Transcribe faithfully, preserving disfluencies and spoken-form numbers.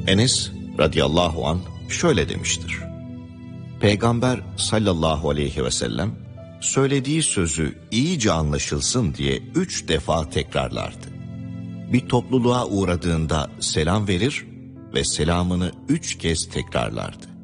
Enes radıyallahu anh şöyle demiştir. Peygamber sallallahu aleyhi ve sellem söylediği sözü iyice anlaşılsın diye üç defa tekrarlardı. Bir topluluğa uğradığında selam verir ve selamını üç kez tekrarlardı.